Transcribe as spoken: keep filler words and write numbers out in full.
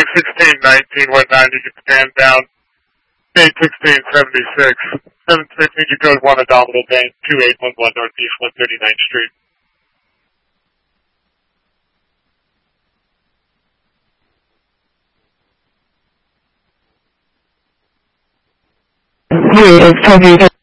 sixteen nineteen, one ninety, you can stand down. eight sixteen seventy-six. seven sixteen, you code one Abdominal Bank, two eight one one Northeast one thirty-ninth Street. Wait, tell me